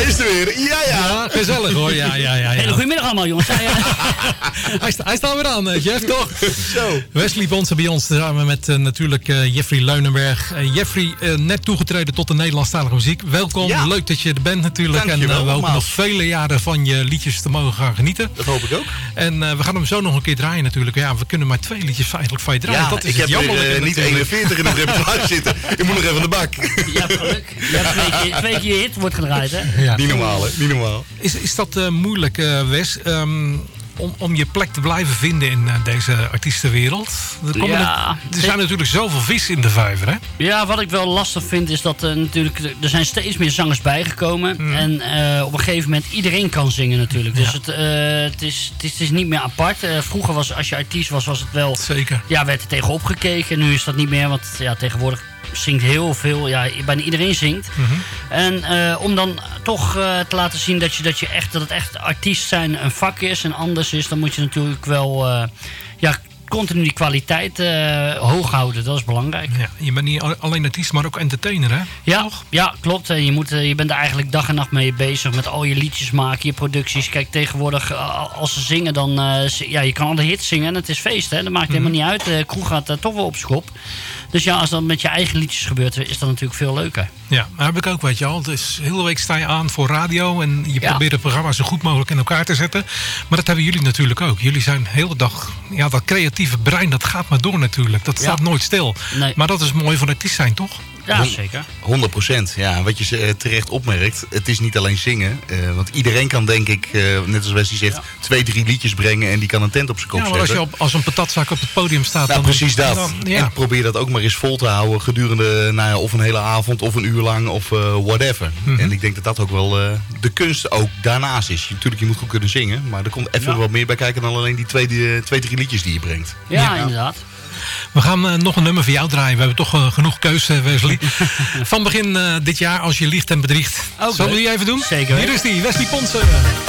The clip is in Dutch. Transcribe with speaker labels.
Speaker 1: is er weer.
Speaker 2: Ja, gezellig hoor. Ja.
Speaker 3: Hele goedemiddag allemaal, jongens.
Speaker 2: Hij staat weer aan, Jeff, toch?
Speaker 1: Zo.
Speaker 2: Wesley Bonsen bij ons, samen met natuurlijk Jeffrey Leunenberg. Jeffrey, net toegetreden tot de Nederlandstalige muziek. Welkom, leuk dat je er bent natuurlijk.
Speaker 1: Dankjewel,
Speaker 2: en we hopen nog vele jaren van je liedjes te mogen gaan genieten.
Speaker 1: Dat hoop ik ook.
Speaker 2: En we gaan hem zo nog een keer draaien natuurlijk. Ja, we kunnen maar 2 liedjes eigenlijk van je draaien.
Speaker 1: Ja,
Speaker 2: dat is
Speaker 1: ik heb
Speaker 2: jammerlijk.
Speaker 1: niet 41 in het repertoire zitten. Ik moet nog even aan de bak.
Speaker 3: Je hebt geluk. Je hebt 2 keer je hit wordt gedraaid, hè?
Speaker 2: Ja.
Speaker 1: Niet normaal, hè? Niet normaal.
Speaker 2: Is dat moeilijk, Wes? Om je plek te blijven vinden in deze artiestenwereld? Er zijn natuurlijk zoveel vis in de vijver, hè?
Speaker 3: Ja, wat ik wel lastig vind is dat natuurlijk er zijn steeds meer zangers bijgekomen. En op een gegeven moment iedereen kan zingen natuurlijk. Dus het is niet meer apart. Vroeger was, als je artiest was het wel...
Speaker 2: Zeker.
Speaker 3: Ja, werd er tegenop gekeken. Nu is dat niet meer, want tegenwoordig zingt heel veel. Ja, bijna iedereen zingt. En om dan toch te laten zien dat het echt artiest zijn een vak is en anders is, dan moet je natuurlijk wel continu die kwaliteit hoog houden. Dat is belangrijk.
Speaker 2: Ja, je bent niet alleen artiest, maar ook entertainer, hè?
Speaker 3: Ja, klopt. Je bent er eigenlijk dag en nacht mee bezig met al je liedjes maken, je producties. Kijk, tegenwoordig als ze zingen, dan je kan alle hits zingen en het is feest, hè? Dat maakt helemaal niet uit. De kroeg gaat toch wel op schop. Dus ja, als dat met je eigen liedjes gebeurt, is dat natuurlijk veel leuker. Ja,
Speaker 2: maar heb ik ook, weet je al. Dus de hele week sta je aan voor radio en je probeert het programma zo goed mogelijk in elkaar te zetten. Maar dat hebben jullie natuurlijk ook. Jullie zijn de hele dag, dat creatieve brein, dat gaat maar door natuurlijk. Dat staat nooit stil. Nee. Maar dat is mooi van artiest zijn, toch?
Speaker 3: Ja, zeker.
Speaker 1: 100%. Ja, wat je terecht opmerkt, het is niet alleen zingen. Want iedereen kan, denk ik, net als Wesley zegt, 2, 3 liedjes brengen en die kan een tent op zijn kop zetten.
Speaker 2: Maar als je als een patatzak op het podium staat...
Speaker 1: Nou, precies dat. En probeer dat ook maar eens vol te houden gedurende of een hele avond of een uur lang of whatever. En ik denk dat dat ook wel de kunst ook daarnaast is. Natuurlijk, je moet goed kunnen zingen, maar er komt even wat meer bij kijken dan alleen die 2, 3 liedjes die je brengt.
Speaker 3: Ja, inderdaad.
Speaker 2: We gaan nog een nummer voor jou draaien. We hebben toch genoeg keuze, Wesley. Van begin dit jaar, Als je liegt en bedriegt.
Speaker 3: Okay.
Speaker 2: Zullen we die even doen?
Speaker 3: Zeker.
Speaker 2: Hier is die, Wesley Ponsen.